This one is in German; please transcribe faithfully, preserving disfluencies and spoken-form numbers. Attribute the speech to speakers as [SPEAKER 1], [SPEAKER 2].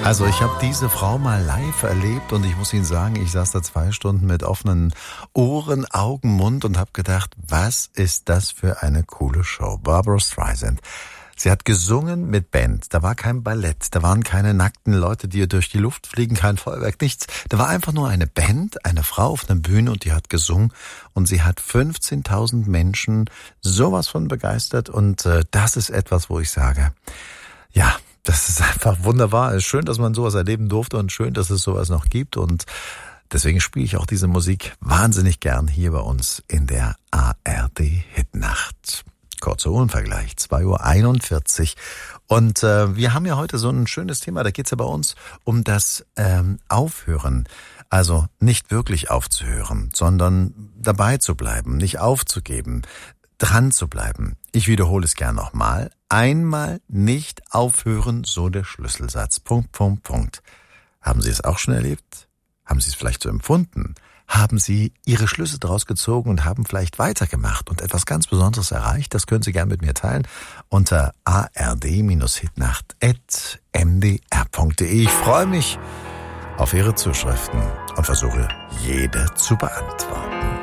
[SPEAKER 1] Also ich habe diese Frau mal live erlebt und ich muss Ihnen sagen, ich saß da zwei Stunden mit offenen Ohren, Augen, Mund und habe gedacht, was ist das für eine coole Show? Barbra Streisand. Sie hat gesungen mit Band, da war kein Ballett, da waren keine nackten Leute, die durch die Luft fliegen, kein Feuerwerk, nichts. Da war einfach nur eine Band, eine Frau auf einer Bühne und die hat gesungen und sie hat fünfzehntausend Menschen sowas von begeistert und äh, das ist etwas, wo ich sage, ja, das ist einfach wunderbar. Es ist schön, dass man sowas erleben durfte und schön, dass es sowas noch gibt und deswegen spiele ich auch diese Musik wahnsinnig gern hier bei uns in der A R D Hitnacht. Kurzer Uhrenvergleich, zwei Uhr einundvierzig und äh, wir haben ja heute so ein schönes Thema, da geht's ja bei uns um das ähm, Aufhören. Also nicht wirklich aufzuhören, sondern dabei zu bleiben, nicht aufzugeben, dran zu bleiben. Ich wiederhole es gern nochmal. Einmal nicht aufhören, so der Schlüsselsatz. Punkt, Punkt, Punkt. Haben Sie es auch schon erlebt? Haben Sie es vielleicht so empfunden? Haben Sie Ihre Schlüsse daraus gezogen und haben vielleicht weitergemacht und etwas ganz Besonderes erreicht? Das können Sie gern mit mir teilen unter a r d hitnacht at m d r punkt d e. Ich freue mich auf Ihre Zuschriften und versuche, jede zu beantworten.